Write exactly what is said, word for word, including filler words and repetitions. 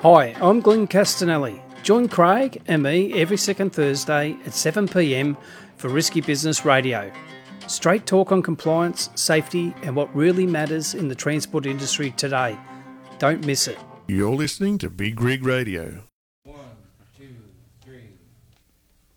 Hi, I'm Glenn Castanelli. Join Craig and me every second Thursday at seven p m for Risky Business Radio. Straight talk on compliance, safety and what really matters in the transport industry today. Don't miss it. You're listening to Big Rig Radio.